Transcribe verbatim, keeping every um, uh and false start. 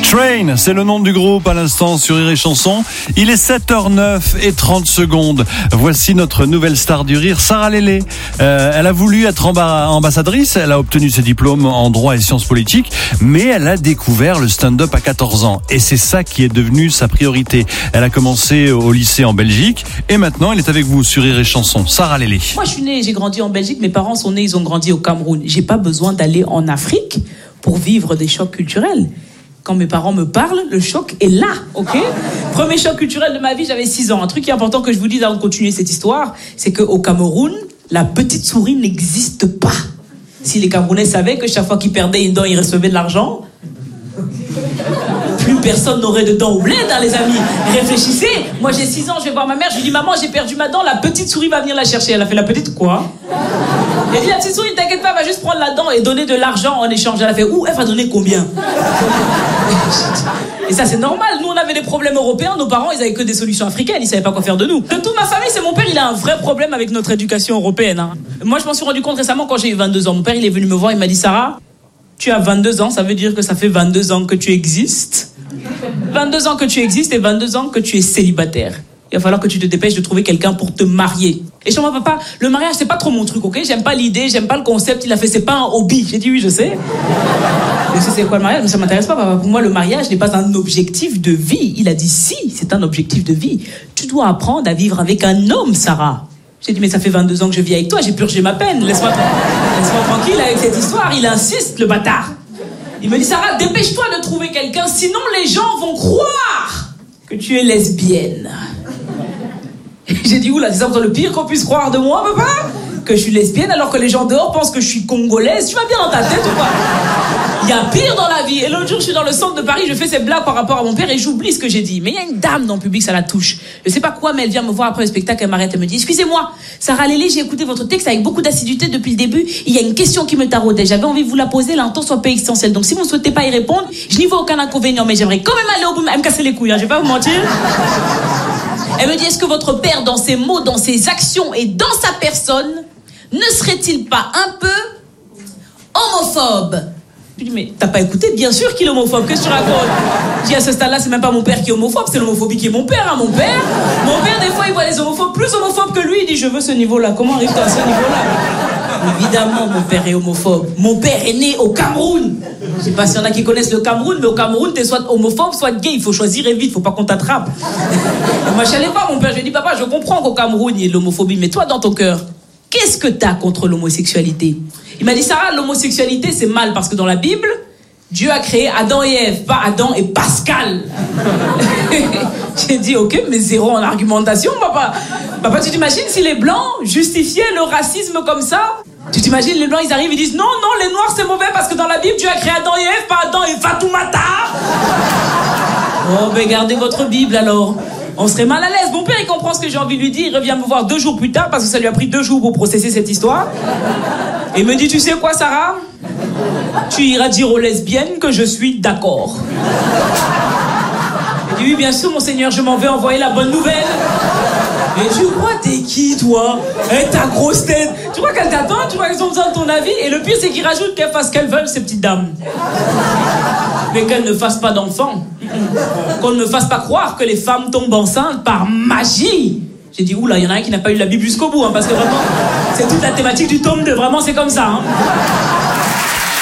Train, c'est le nom du groupe à l'instant sur Rire et Chanson. Il est sept heures neuf et trente secondes. Voici notre nouvelle star du rire, Sarah Lélé. Euh, elle a voulu être amba- ambassadrice, elle a obtenu ses diplômes en droit et sciences politiques, mais elle a découvert le stand-up à quatorze ans. Et c'est ça qui est devenu sa priorité. Elle a commencé au lycée en Belgique et maintenant elle est avec vous sur Rire et Chanson. Sarah Lélé. Moi je suis née, j'ai grandi en Belgique, mes parents sont nés, ils ont grandi au Cameroun. J'ai pas besoin d'aller en Afrique pour vivre des chocs culturels. Quand mes parents me parlent, le choc est là, ok ? Premier choc culturel de ma vie, j'avais six ans. Un truc qui est important que je vous dise avant de continuer cette histoire, c'est qu'au Cameroun, la petite souris n'existe pas. Si les Camerounais savaient que chaque fois qu'ils perdaient une dent, ils recevaient de l'argent, plus personne n'aurait de dents au bled, hein, les amis. Réfléchissez. Moi, j'ai six ans, je vais voir ma mère, je lui dis, maman, j'ai perdu ma dent, la petite souris va venir la chercher. Elle a fait la petite quoi ? Elle dit, la petite souris, ne t'inquiète pas, elle va juste prendre la dent et donner de l'argent en échange. Elle a fait, où ? Elle va donner combien ? Et ça, c'est normal. Nous, on avait des problèmes européens. Nos parents, ils avaient que des solutions africaines. Ils savaient pas quoi faire de nous. De toute ma famille, c'est mon père. Il a un vrai problème avec notre éducation européenne. Hein. Moi, je m'en suis rendu compte récemment quand j'ai eu vingt-deux ans. Mon père, il est venu me voir. Il m'a dit, Sarah, tu as vingt-deux ans. Ça veut dire que ça fait vingt-deux ans que tu existes. vingt-deux ans que tu existes et vingt-deux ans que tu es célibataire. Il va falloir que tu te dépêches de trouver quelqu'un pour te marier. Et chez moi, papa, le mariage, c'est pas trop mon truc, ok ? J'aime pas l'idée, j'aime pas le concept. Il a fait, c'est pas un hobby. J'ai dit, oui, je sais. Je sais c'est quoi le mariage, mais ça m'intéresse pas, papa. Pour moi, le mariage n'est pas un objectif de vie. Il a dit, si, c'est un objectif de vie. Tu dois apprendre à vivre avec un homme, Sarah. J'ai dit, mais ça fait vingt-deux ans que je vis avec toi, j'ai purgé ma peine. Laisse-moi, laisse-moi tranquille avec cette histoire. Il insiste, le bâtard. Il me dit, Sarah, dépêche-toi de trouver quelqu'un, sinon les gens vont croire que tu es lesbienne. J'ai dit, oula, c'est ça le pire qu'on puisse croire de moi, papa ? Que je suis lesbienne alors que les gens dehors pensent que je suis congolaise. Tu vas bien dans ta tête ou quoi ? Il y a pire dans la vie. Et l'autre jour, je suis dans le centre de Paris, je fais ces blagues par rapport à mon père et j'oublie ce que j'ai dit. Mais il y a une dame dans le public, ça la touche. Je sais pas quoi, mais elle vient me voir après le spectacle, elle m'arrête, elle me dit, excusez-moi, Sarah Lélé, j'ai écouté votre texte avec beaucoup d'assiduité depuis le début. Il y a une question qui me taraudait. J'avais envie de vous la poser, l'intention soit pas existentielle. Donc si vous ne souhaitez pas y répondre, je n'y vois aucun inconvénient, mais j'aimerais quand même aller au bout, elle me casser les couilles, hein, je vais pas vous mentir. Elle me dit, est-ce que votre père, dans ses mots, dans ses actions et dans sa personne, ne serait-il pas un peu homophobe ? Je dis, mais t'as pas écouté ? Bien sûr qu'il est homophobe, qu'est-ce que tu racontes ? Je dis, à ce stade-là, c'est même pas mon père qui est homophobe, c'est l'homophobie qui est mon père, hein, mon père. Mon père, des fois, il voit les homophobes plus homophobes que lui, il dit, je veux ce niveau-là. Comment arrive-t-on à ce niveau-là ? Évidemment, mon père est homophobe. Mon père est né au Cameroun. Je sais pas s'il y en a qui connaissent le Cameroun, mais au Cameroun, t'es soit homophobe, soit gay. Il faut choisir et vite, faut pas qu'on t'attrape. Moi, je savais pas, mon père. Je lui ai dit, papa, je comprends qu'au Cameroun, il y ait de l'homophobie, mais toi, dans ton cœur, qu'est-ce que t'as contre l'homosexualité ? Il m'a dit, Sarah, l'homosexualité, c'est mal parce que dans la Bible, Dieu a créé Adam et Ève, pas Adam et Pascal. J'ai dit, ok, mais zéro en argumentation, papa. Papa, tu t'imagines si les Blancs justifiaient le racisme comme ça ? Tu t'imagines, les Blancs, ils arrivent, ils disent, non, non, les Noirs, c'est mauvais parce que dans la Bible, Dieu a créé Adam et Ève, pas Adam et Fatoumata. Oh, ben gardez votre Bible alors. On serait mal à l'aise. Mon père, il comprend ce que j'ai envie de lui dire. Il revient me voir deux jours plus tard parce que ça lui a pris deux jours pour processer cette histoire. Et il me dit, tu sais quoi, Sarah ? Tu iras dire aux lesbiennes que je suis d'accord. Il dit, oui, bien sûr, monseigneur, je m'en vais envoyer la bonne nouvelle. Et tu crois, t'es qui, toi ? Eh, ta grosse tête. Tu crois qu'elle t'attend ? Tu crois qu'elles ont besoin de ton avis ? Et le pire, c'est qu'ils rajoutent qu'elles fassent ce qu'elles veulent, ces petites dames. Mais qu'elles ne fassent pas d'enfants. Qu'on ne me fasse pas croire que les femmes tombent enceintes par magie. J'ai dit, oula, il y en a un qui n'a pas eu la Bible jusqu'au bout, hein, parce que vraiment, c'est toute la thématique du tome deux, vraiment, c'est comme ça. Hein.